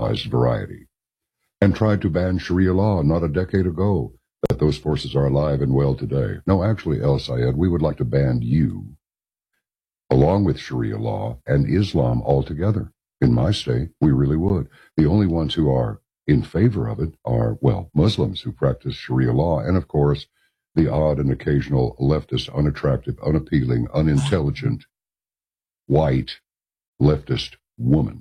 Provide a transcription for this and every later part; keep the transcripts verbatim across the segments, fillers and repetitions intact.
civilized variety, and tried to ban Sharia law not a decade ago, that those forces are alive and well today. No, actually, El Sayed, we would like to ban you, along with Sharia law and Islam altogether. In my state, we really would. The only ones who are in favor of it are, well, Muslims who practice Sharia law, and of course, the odd and occasional leftist, unattractive, unappealing, unintelligent, white, leftist woman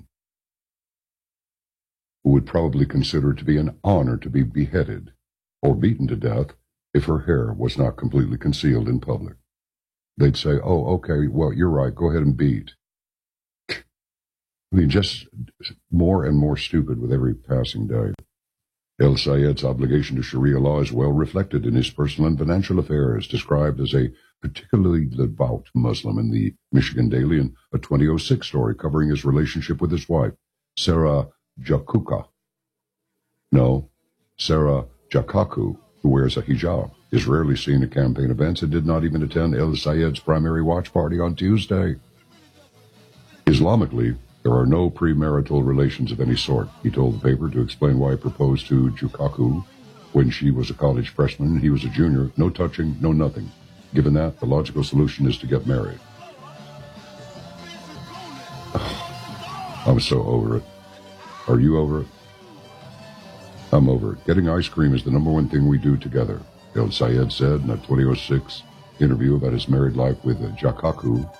who would probably consider it to be an honor to be beheaded or beaten to death if her hair was not completely concealed in public. They'd say, oh, okay, well, you're right, go ahead and beat. I mean, just more and more stupid with every passing day. El Sayed's obligation to Sharia law is well reflected in his personal and financial affairs, described as a particularly devout Muslim in the Michigan Daily in a twenty oh six story covering his relationship with his wife, Sarah Jakuka. No, Sarah Jakaku, who wears a hijab, is rarely seen at campaign events and did not even attend El Sayed's primary watch party on Tuesday. Islamically, there are no premarital relations of any sort, he told the paper to explain why he proposed to Jukaku when she was a college freshman and he was a junior. No touching, no nothing. Given that, the logical solution is to get married. I'm so over it. Are you over it? I'm over it. Getting ice cream is the number one thing we do together, El Sayed said in a twenty oh six interview about his married life with Jakaku.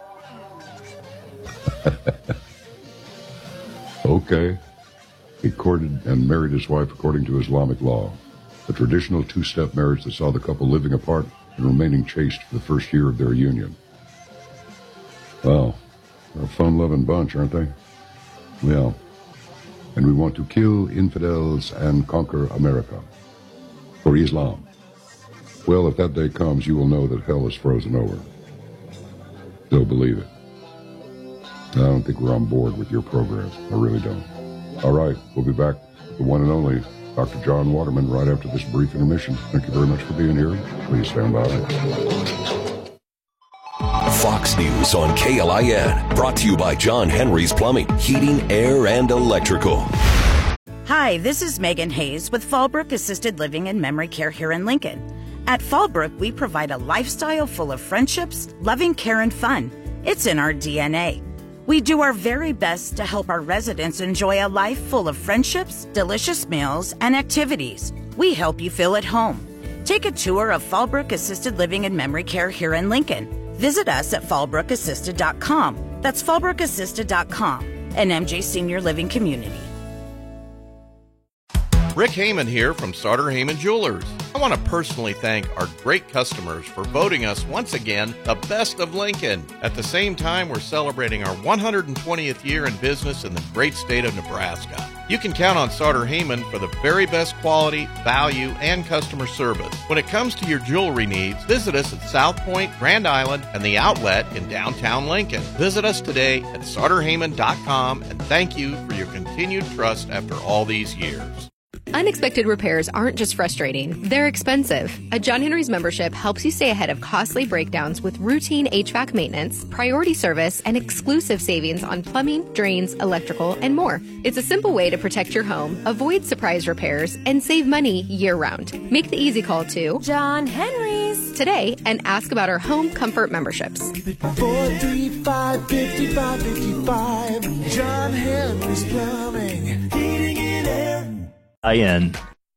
Okay. He courted and married his wife according to Islamic law, a traditional two-step marriage that saw the couple living apart and remaining chaste for the first year of their union. Wow, they're a fun-loving bunch, aren't they? Well, and we want to kill infidels and conquer America. For Islam. Well, if that day comes, you will know that hell is frozen over. Don't believe it. I don't think we're on board with your programs. I really don't. All right, we'll be back with the one and only Doctor John Waterman right after this brief intermission. Thank you very much for being here. Please stand by. Fox News on K L I N. Brought to you by John Henry's Plumbing, Heating, Air, and Electrical. Hi, this is Megan Hayes with Fallbrook Assisted Living and Memory Care here in Lincoln. At Fallbrook, we provide a lifestyle full of friendships, loving care, and fun. It's in our D N A. We do our very best to help our residents enjoy a life full of friendships, delicious meals, and activities. We help you feel at home. Take a tour of Fallbrook Assisted Living and Memory Care here in Lincoln. Visit us at fallbrook assisted dot com. That's fallbrook assisted dot com, an M J Senior Living community. Rick Heyman here from Sartor Heyman Jewelers. I want to personally thank our great customers for voting us once again the best of Lincoln. At the same time, we're celebrating our one hundred twentieth year in business in the great state of Nebraska. You can count on Sartor Heyman for the very best quality, value, and customer service. When it comes to your jewelry needs, visit us at South Point, Grand Island, and the Outlet in downtown Lincoln. Visit us today at sartor heyman dot com and thank you for your continued trust after all these years. Unexpected repairs aren't just frustrating, they're expensive. A John Henry's membership helps you stay ahead of costly breakdowns with routine H V A C maintenance, priority service, and exclusive savings on plumbing, drains, electrical, and more. It's a simple way to protect your home, avoid surprise repairs, and save money year-round. Make the easy call to John Henry's today and ask about our home comfort memberships. four three five, five five five five, John Henry's Plumbing, Heating and Air. I N.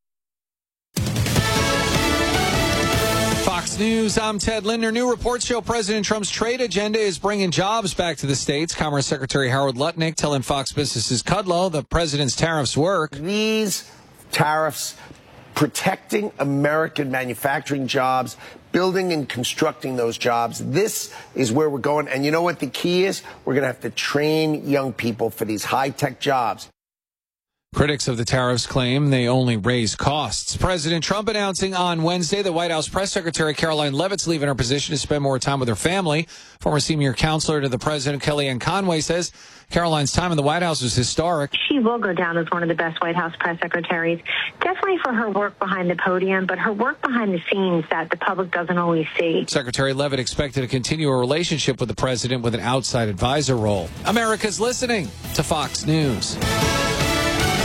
Fox News, I'm Ted Linder. New reports show President Trump's trade agenda is bringing jobs back to the states. Commerce Secretary Howard Lutnick telling Fox Business's Kudlow the president's tariffs work. These tariffs protecting American manufacturing jobs, building and constructing those jobs. This is where we're going. And you know what the key is? We're going to have to train young people for these high-tech jobs. Critics of the tariffs claim they only raise costs. President Trump announcing on Wednesday that White House Press Secretary Caroline Leavitt's leaving her position to spend more time with her family. Former senior counselor to the president, Kellyanne Conway, says Caroline's time in the White House was historic. She will go down as one of the best White House press secretaries, definitely for her work behind the podium, but her work behind the scenes that the public doesn't always see. Secretary Leavitt expected to continue a relationship with the president with an outside advisor role. America's listening to Fox News.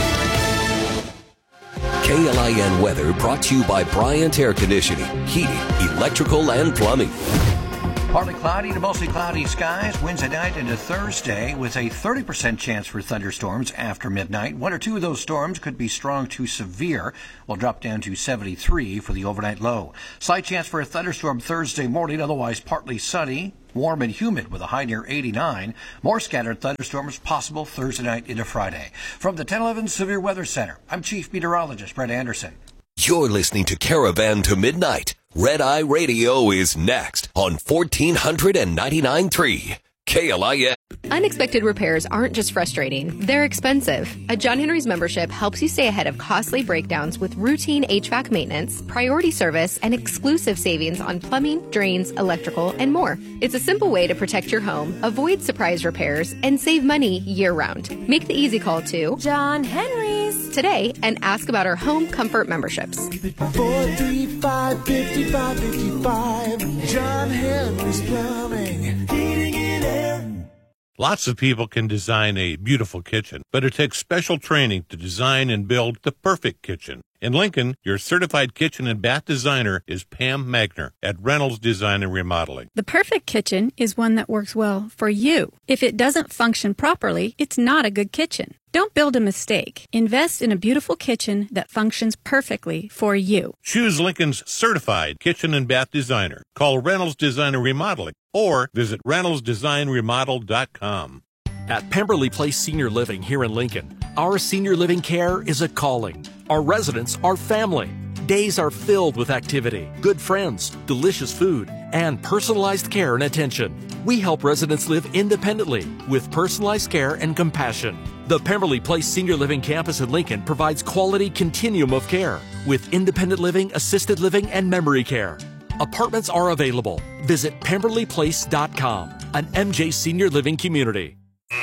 K L I N weather brought to you by Bryant Air Conditioning, Heating, Electrical, and Plumbing. Partly cloudy to mostly cloudy skies Wednesday night into Thursday with a thirty percent chance for thunderstorms after midnight. One or two of those storms could be strong to severe. Will drop down to seventy-three for the overnight low. Slight chance for a thunderstorm Thursday morning, otherwise partly sunny, warm and humid with a high near eighty-nine. More scattered thunderstorms possible Thursday night into Friday. From the ten eleven Severe Weather Center, I'm Chief Meteorologist Brett Anderson. You're listening to Caravan to Midnight. Red Eye Radio is next on fourteen ninety-nine point three K L I N. Unexpected repairs aren't just frustrating, they're expensive. A John Henry's membership helps you stay ahead of costly breakdowns with routine H V A C maintenance, priority service, and exclusive savings on plumbing, drains, electrical, and more. It's a simple way to protect your home, avoid surprise repairs, and save money year-round. Make the easy call to John Henry's today and ask about our home comfort memberships. four three five, five five five five. John Henry's Plumbing, Heating and Air. Lots of people can design a beautiful kitchen, but it takes special training to design and build the perfect kitchen. In Lincoln, your certified kitchen and bath designer is Pam Magner at Reynolds Design and Remodeling. The perfect kitchen is one that works well for you. If it doesn't function properly, it's not a good kitchen. Don't build a mistake. Invest in a beautiful kitchen that functions perfectly for you. Choose Lincoln's certified kitchen and bath designer. Call Reynolds Design and Remodeling or visit reynolds design remodel dot com. At Pemberley Place Senior Living here in Lincoln, our senior living care is a calling. Our residents are family. Days are filled with activity, good friends, delicious food, and personalized care and attention. We help residents live independently with personalized care and compassion. The Pemberley Place Senior Living Campus in Lincoln provides quality continuum of care with independent living, assisted living, and memory care. Apartments are available. Visit pemberley place dot com, an M J Senior Living community.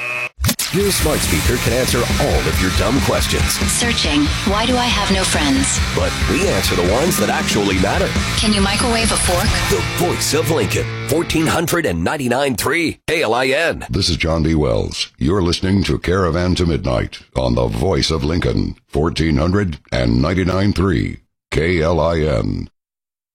Your smart speaker can answer all of your dumb questions. Searching, why do I have no friends? But we answer the ones that actually matter. Can you microwave a fork? The voice of Lincoln, fourteen ninety-nine point three K L I N. This is John D. Wells. You're listening to Caravan to Midnight on the voice of Lincoln, fourteen ninety-nine point three K L I N.